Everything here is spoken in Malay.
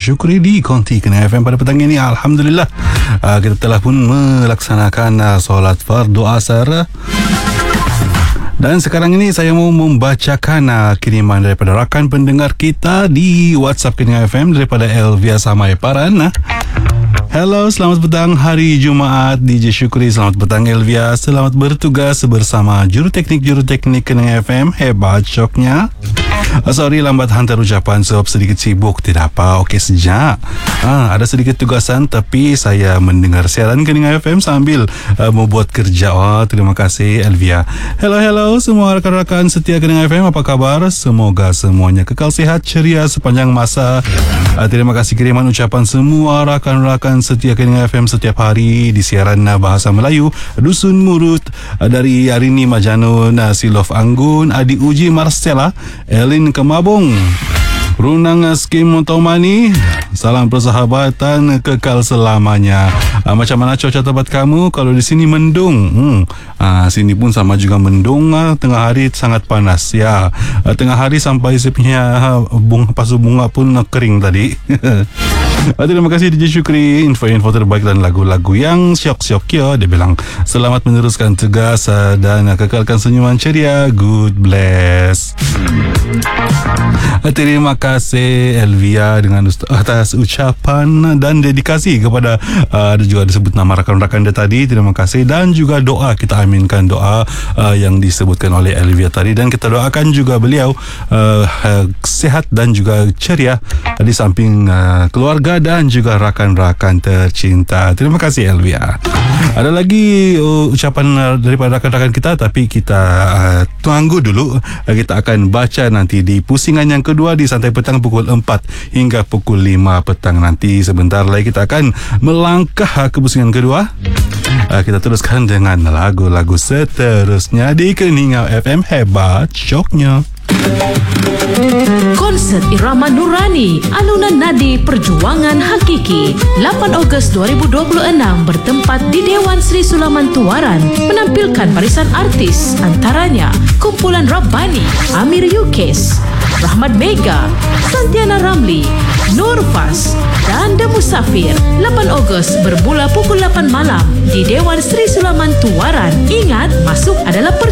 Syukri di Konti Kenang FM pada petang ini. Alhamdulillah, kita telah pun melaksanakan solat fardu asar. Dan sekarang ini saya mau membacakan kiriman daripada rakan pendengar kita di WhatsApp Kenang FM daripada Elvia Samaiparan. Hello, selamat petang hari Jumaat DJ Syukri. Selamat petang Elvia. Selamat bertugas bersama juruteknik Kenang FM. Hebat syoknya. Sorry lambat hantar ucapan sebab sedikit sibuk. Tidak apa, okey sejak. Ada sedikit tugasan tapi saya mendengar siaran Kenang FM sambil membuat kerja. Terima kasih Elvia. Hello semua rakan-rakan setia Kenang FM. Apa kabar? Semoga semuanya kekal sehat ceria sepanjang masa. Terima kasih kiriman ucapan semua rakan-rakan setia Kenang FM setiap hari di siaran bahasa Melayu Dusun Murut dari Arini Majanun, Silof Anggun, Adi Uji Marcella, Elin Kemabung, Runang Skim Montomani. Salam persahabatan kekal selamanya. Macam mana cuaca tempat kamu? Kalau di sini mendung. Sini pun sama juga mendung. Tengah hari sangat panas ya. Tengah hari sampai sepinya pasu bunga pun kering tadi. Terima kasih DJ Syukri, info-info terbaik dan lagu-lagu yang syok-syok ya. Dia bilang selamat meneruskan tugas dan kekalkan senyuman ceria. Good bless. Terima kasih Elvia dengan atas ucapan dan dedikasi kepada ada juga disebut nama rakan-rakan dia tadi. Terima kasih dan juga doa, kita aminkan doa yang disebutkan oleh Elvia tadi dan kita doakan juga beliau sehat dan juga ceria di samping keluarga dan juga rakan-rakan tercinta. Terima kasih Elvia. Ada lagi ucapan daripada rakan-rakan kita tapi kita tunggu dulu. Kita akan baca nanti di pusingan yang kedua di Santai Petang pukul 4 hingga pukul 5 petang nanti. Sebentar lagi kita akan melangkah ke pusingan kedua. Kita teruskan dengan lagu-lagu seterusnya di Keningau FM. Hebat syoknya. Konsert Irama Nurani, alunan nadi perjuangan hakiki 8 Ogos 2026 bertempat di Dewan Sri Sulaman Tuaran, menampilkan barisan artis antaranya Kumpulan Rabbani, Amir Yukes, Rahmat Mega, Santiana Ramli, Nur Fas dan The Musafir. 8 Ogos bermula pukul 8 malam di Dewan Sri Sulaman Tuaran. Ingat, masuk adalah